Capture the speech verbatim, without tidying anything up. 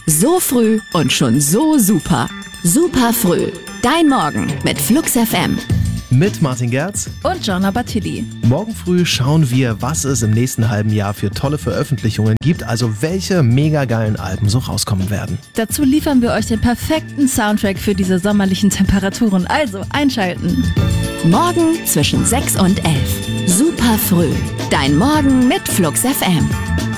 So früh und schon so super. Super früh. Dein Morgen mit Flux F M. Mit Martin Gerz und Jonna Batilli. Morgen früh schauen wir, was es im nächsten halben Jahr für tolle Veröffentlichungen gibt, also welche mega geilen Alben so rauskommen werden. Dazu liefern wir euch den perfekten Soundtrack für diese sommerlichen Temperaturen, also einschalten. Morgen zwischen sechs und elf. Super früh. Dein Morgen mit Flux F M.